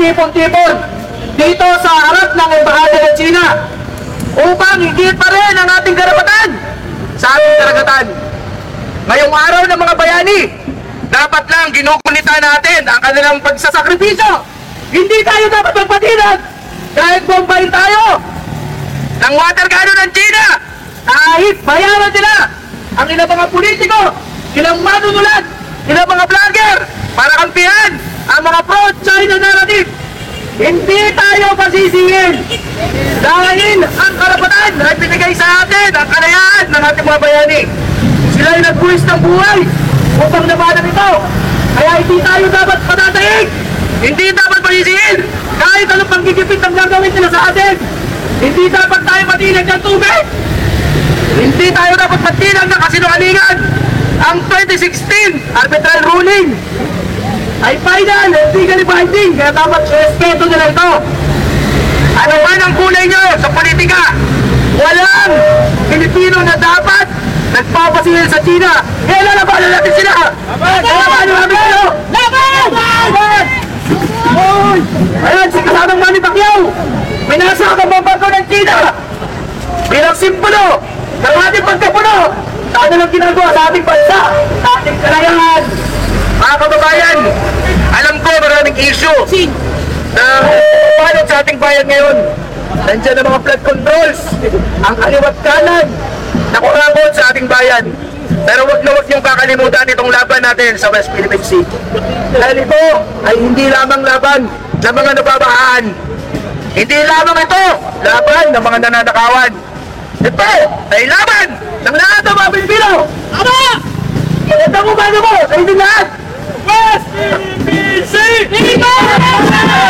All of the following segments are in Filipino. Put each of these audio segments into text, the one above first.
nagtipon-tipon dito sa harap ng embahada ng China upang higit pa rin ang ating karapatan sa ating karagatan. Ngayong araw ng mga bayani, dapat lang ginugunita natin ang kanilang pagsasakripisyo. Hindi tayo dapat magpatinag kahit bombahin tayo ng water cannon ng China, kahit bayaran nila ang ilang mga politiko, ilang manunulat, ilang mga vlogger para kampihan ang mga pro-China narrative. Hindi tayo pasisingin dahil ang karapatan ay binigay sa atin ang kalayaan ng ating mga bayani. Sila ay nagbuwis ng buhay upang labanan ito. Kaya hindi tayo dapat patataig. Hindi dapat pasisingin kahit anong panggigipit ang gagawin nila sa atin. Hindi dapat tayo matinag ng tubig. Hindi tayo dapat matinag ng kasinungalingan. Ang 2016 arbitral ruling ay final and legally binding. Kaya dapat respeto nila ito. Ano man ang kulay nyo sa politika, walang Pilipino na dapat nagpapasingil sa China. Kaya lalabanan natin sila. Lalabanan natin sila. Laban! Ayan, si kasamang Manny Pacquiao, pinasa ang barko ng China bilang simbolo ng ating pagkapuno sa kanilang ginagawa sa ating bansa, sa ating kalayaan. Mga kababayan, alam ko maraming issue na paano sa ating bayan ngayon. Nandiyan ang mga flood controls, ang kaliwat kanan na kurangon sa ating bayan. Pero wag na wag niyong kakalimutan itong laban natin sa West Philippine Sea. Dahil ito ay hindi lamang laban ng mga nababahaan. Hindi lamang ito laban ng mga nananakawan. Ito ay laban ng lahat ng mga Pilipino. Ano? Magandang umaga mo sa inyong lahat. West Philippine Sea!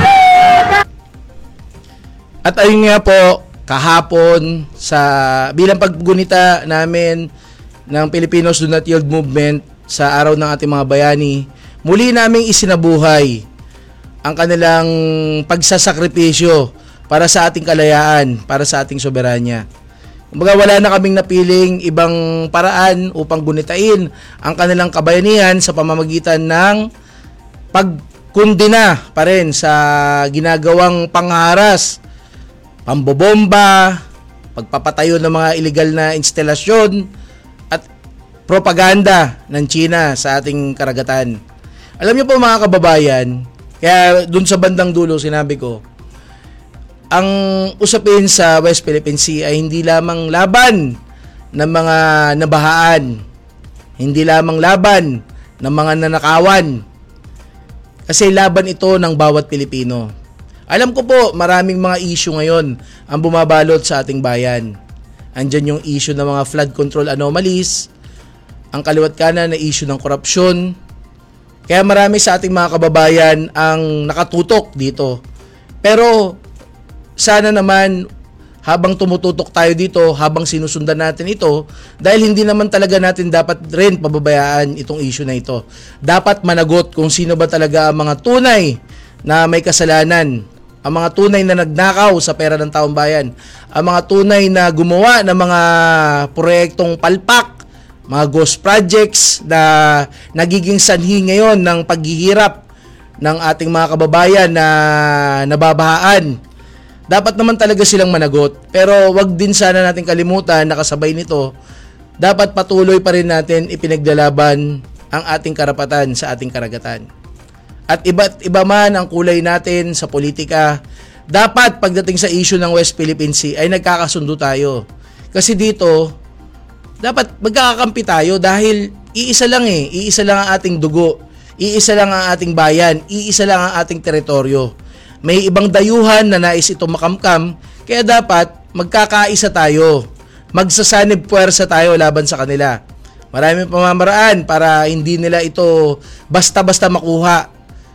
At ayun nga po, kahapon sa bilang paggunita namin ng Filipinos Do Not Yield Movement sa araw ng ating mga bayani, muli naming isinabuhay ang kanilang pagsasakripisyo para sa ating kalayaan, para sa ating soberanya. Kumbaga wala na kaming napiling ibang paraan upang gunitain ang kanilang kabayanihan sa pamamagitan ng pagkundina pa rin sa ginagawang pangharas, pambobomba, pagpapatayo ng mga illegal na instalasyon at propaganda ng China sa ating karagatan. Alam niyo po mga kababayan, kaya dun sa bandang dulo sinabi ko, ang usapin sa West Philippine Sea ay hindi lamang laban ng mga nabahaan, hindi lamang laban ng mga nanakawan, kasi laban ito ng bawat Pilipino. Alam ko po maraming mga issue ngayon ang bumabalot sa ating bayan. Andyan yung issue ng mga flood control anomalies, ang kaliwat kanan na issue ng korupsyon. Kaya marami sa ating mga kababayan ang nakatutok dito. Pero sana naman habang tumututok tayo dito, habang sinusundan natin ito, dahil hindi naman talaga natin dapat rin pababayaan itong issue na ito. Dapat managot kung sino ba talaga ang mga tunay na may kasalanan, ang mga tunay na nagnakaw sa pera ng taong bayan, ang mga tunay na gumawa ng mga proyektong palpak, mga ghost projects na nagiging sanhi ngayon ng paghihirap ng ating mga kababayan na nababahaan. Dapat naman talaga silang managot. Pero wag din sana natin kalimutan na kasabay nito, dapat patuloy pa rin natin ipinaglalaban ang ating karapatan sa ating karagatan. At iba't iba man ang kulay natin sa politika, dapat pagdating sa issue ng West Philippine Sea ay nagkakasundo tayo. Kasi dito, dapat magkakakampi tayo dahil iisa lang ang ating dugo, iisa lang ang ating bayan, iisa lang ang ating teritoryo. May ibang dayuhan na nais ito makamkam, kaya dapat magkakaisa tayo, magsasanib puwersa tayo laban sa kanila. Maraming pamamaraan para hindi nila ito basta-basta makuha.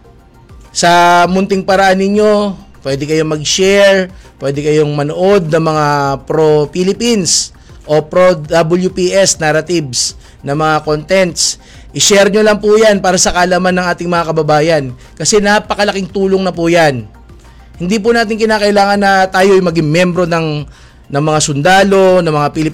Sa munting paraan ninyo, pwede kayong mag-share, pwede kayong manood ng mga pro-Philippines o pro-WPS narratives na mga contents. I-share nyo lang po yan para sa kalaman ng ating mga kababayan. Kasi napakalaking tulong na po yan. Hindi po natin kinakailangan na tayo ay maging membro ng mga sundalo, ng mga Pilipino.